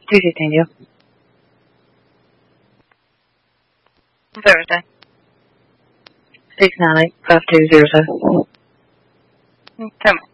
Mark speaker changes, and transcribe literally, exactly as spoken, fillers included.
Speaker 1: Tuesday, thank you.
Speaker 2: Thursday.
Speaker 1: Six nine eight five two zero seven.
Speaker 2: Tell me.